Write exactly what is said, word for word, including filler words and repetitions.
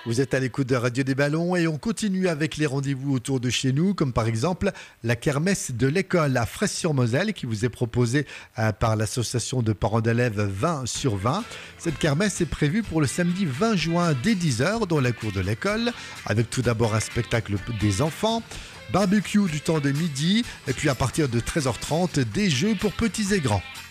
Vous êtes à l'écoute de Radio des Ballons et on continue avec les rendez-vous autour de chez nous, comme par exemple la kermesse de l'école à Fraisse-sur-Moselle qui vous est proposée euh, par l'association de parents d'élèves vingt sur vingt. Cette kermesse est prévue pour le samedi vingt juin dès dix heures dans la cour de l'école, avec tout d'abord un spectacle des enfants, barbecue du temps de midi et puis à partir de treize heures trente des jeux pour petits et grands.